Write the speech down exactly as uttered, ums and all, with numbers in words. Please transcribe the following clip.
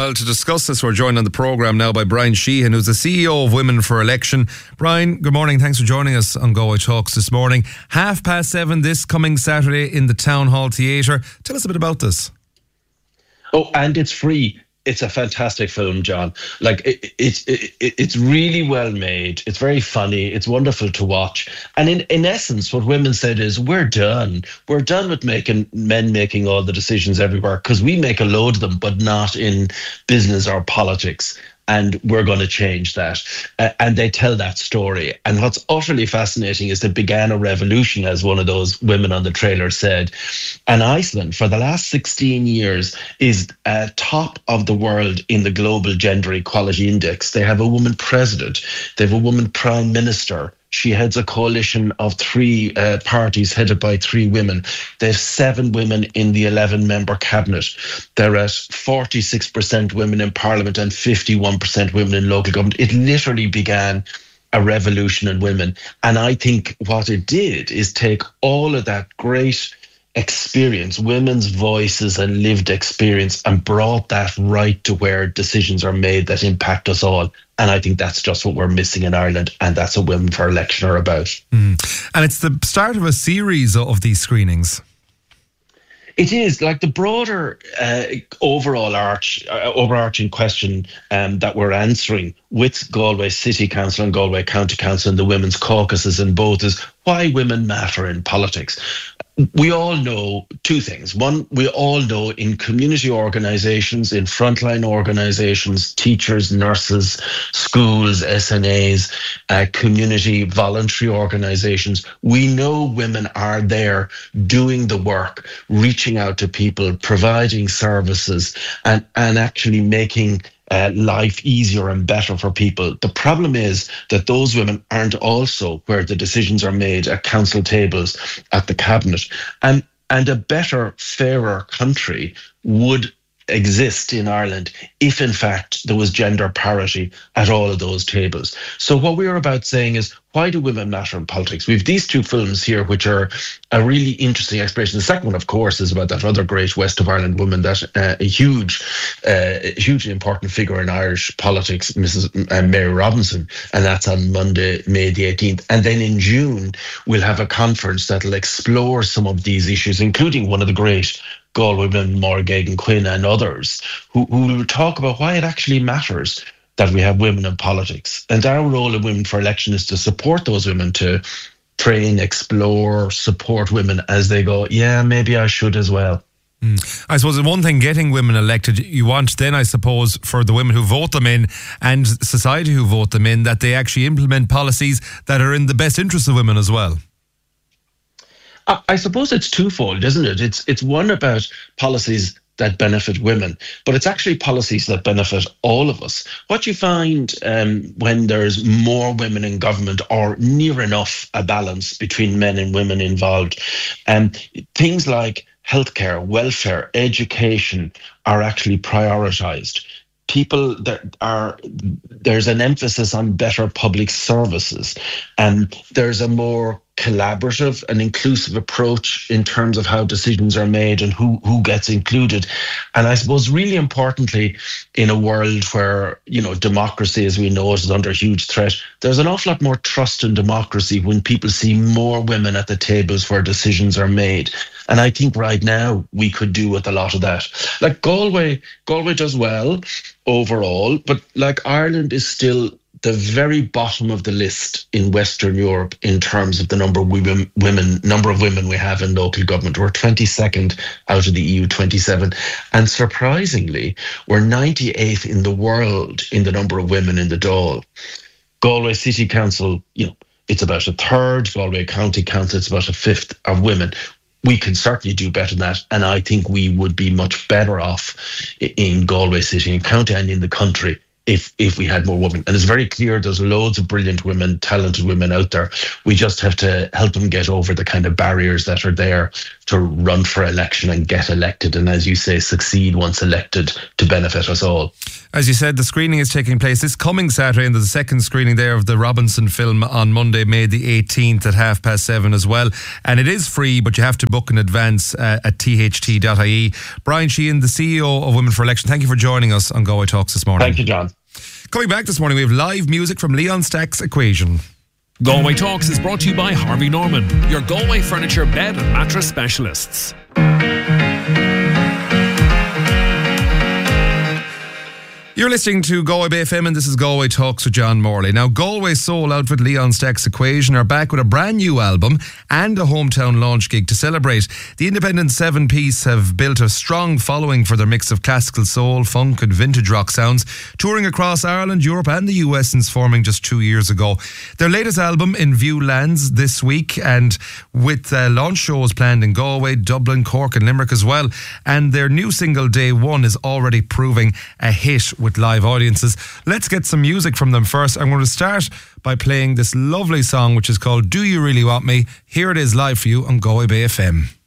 Well, to discuss this, we're joined on the programme now by Brian Sheehan, who's the C E O of Women for Election. Brian, good morning. Thanks for joining us on Galway Talks this morning. Half past seven this coming Saturday in the Town Hall Theatre. Tell us a bit about this. Oh, and it's free. It's a fantastic film, John. Like, it, it, it, it, it's really well made. It's very funny. It's wonderful to watch. And in, in essence, what women said is, we're done. We're done with making men making all the decisions everywhere, because we make a load of them, but not in business or politics. And we're going to change that. Uh, and they tell that story. And what's utterly fascinating is they began a revolution, as one of those women on the trailer said. And Iceland, for the last sixteen years, is uh, top of the world in the Global Gender Equality Index. They have a woman president. They have a woman prime minister. She heads a coalition of three uh, parties headed by three women. They have seven women in the eleven-member cabinet. They're at forty-six percent women in parliament and fifty-one percent women in local government. It literally began a revolution in women. And I think what it did is take all of that great experience, women's voices and lived experience, and brought that right to where decisions are made that impact us all. And I think that's just what we're missing in Ireland, and that's what Women for Election are about. Mm. And it's the start of a series of these screenings. It is, like, the broader uh, overall arch, uh, overarching question um, that we're answering with Galway City Council and Galway County Council and the women's caucuses in both is why women matter in politics. We all know two things. One, we all know in community organisations, in frontline organisations, teachers, nurses, schools, S N As, uh, community voluntary organisations, we know women are there doing the work, reaching out to people, providing services, and, and actually making Uh, life easier and better for people. The problem is that those women aren't also where the decisions are made at council tables, at the cabinet. And, and a better, fairer country would exist in Ireland if, in fact, there was gender parity at all of those tables. So what we're about saying is, why do women matter in politics? We have these two films here, which are a really interesting exploration. The second one, of course, is about that other great West of Ireland woman, that uh, a huge, uh, hugely important figure in Irish politics, Missus Uh, Mary Robinson, and that's on Monday, May the eighteenth. And then in June, we'll have a conference that'll explore some of these issues, including one of the great Galway women, Maura Geoghegan Quinn, and others, who, who will talk about why it actually matters that we have women in politics. And our role in Women for Election is to support those women to train, explore, support women as they go, yeah, maybe I should as well. Mm. I suppose the one thing getting women elected, you want then, I suppose, for the women who vote them in and society who vote them in, that they actually implement policies that are in the best interest of women as well. I suppose it's twofold, isn't it? It's it's one about policies that benefit women, but it's actually policies that benefit all of us. What you find um, when there's more women in government, or near enough a balance between men and women involved, um, things like healthcare, welfare, education are actually prioritised. People that are, there's an emphasis on better public services, and there's a more collaborative and inclusive approach in terms of how decisions are made and who, who gets included. And I suppose really importantly, in a world where, you know, democracy, as we know it, is under huge threat, there's an awful lot more trust in democracy when people see more women at the tables where decisions are made. And I think right now we could do with a lot of that. Like Galway, Galway does well overall, but like Ireland is still the very bottom of the list in Western Europe in terms of the number of women, women number of women we have in local government. We're twenty-second out of the E U twenty-seven. And surprisingly, we're ninety-eighth in the world in the number of women in the Dáil. Galway City Council, you know, it's about a third. Galway County Council, it's about a fifth of women. We can certainly do better than that. And I think we would be much better off in Galway City and County and in the country if if we had more women. And it's very clear there's loads of brilliant women, talented women out there. We just have to help them get over the kind of barriers that are there to run for election and get elected. And as you say, succeed once elected to benefit us all. As you said, the screening is taking place this coming Saturday, and there's a second screening there of the Robinson film on Monday, May the eighteenth at half past seven as well. And it is free, but you have to book in advance uh, at t h t dot i e. Brian Sheehan, the C E O of Women for Election, thank you for joining us on Galway Talks this morning. Thank you, John. Coming back this morning, we have live music from Leon Stack's Equation. Galway Talks is brought to you by Harvey Norman, your Galway furniture, bed and mattress specialists. You're listening to Galway Bay F M, and this is Galway Talks with John Morley. Now, Galway soul outfit Leon Stack's Equation are back with a brand new album and a hometown launch gig to celebrate. The independent seven-piece have built a strong following for their mix of classical soul, funk and vintage rock sounds, touring across Ireland, Europe and the U S since forming just two years ago. Their latest album, In View, lands this week, and with uh, launch shows planned in Galway, Dublin, Cork and Limerick as well. And their new single, Day One, is already proving a hit with live audiences. Let's get some music from them first. I'm going to start by playing this lovely song which is called Do You Really Want Me? Here it is live for you on Galway Bay F M.